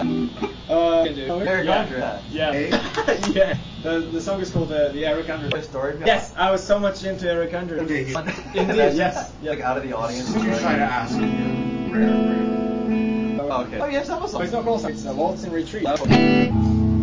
Eric Andre. Yeah. Yeah. The song is called the Eric Andre. Story. Yes, I was so much into Eric Andre. Okay. Indeed, yes. Like out of the audience. What you're trying to ask you. Oh, okay. Oh yes, that was. But it's not called. It's a Waltz in Retreat.